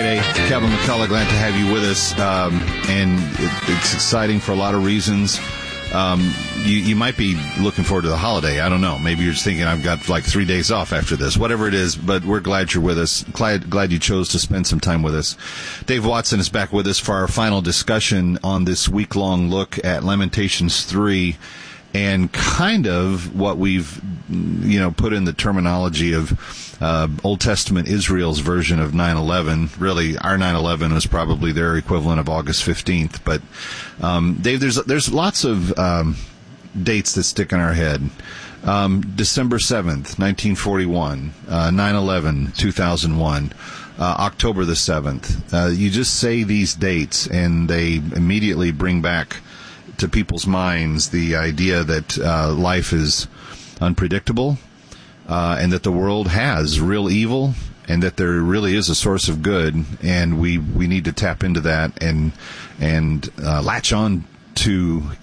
Friday. Kevin McCullough, glad to have you with us. And it's exciting for a lot of reasons. You might be looking forward to the holiday. I don't know. Maybe you're just thinking, I've got like 3 days off after this. Whatever it is, but we're glad you're with us. Glad you chose to spend some time with us. Dave Watson is back with us for our final discussion on this week-long look at Lamentations 3 and kind of what we've, put in the terminology of Old Testament Israel's version of 9/11. Really, our 9/11 was probably their equivalent of August 15th. But, Dave, there's lots of dates that stick in our head. December 7th, 1941, 9/11, 2001, October the 7th. You just say these dates, and they immediately bring back to people's minds the idea that life is unpredictable, and that the world has real evil, and that there really is a source of good, and we need to tap into that and latch on to